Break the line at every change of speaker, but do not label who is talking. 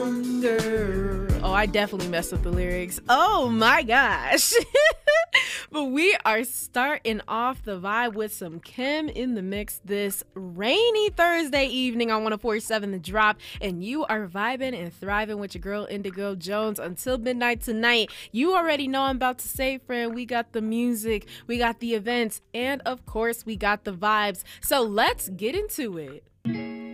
longer. Oh, I definitely messed up the lyrics. Oh my gosh. But we are starting off the vibe with some Kim in the mix this rainy Thursday evening on 104.7 The Drop. And you are vibing and thriving with your girl Indigo Jones until midnight tonight. You already know I'm about to say, friend, we got the music, we got the events, and of course we got the vibes. So let's get into it.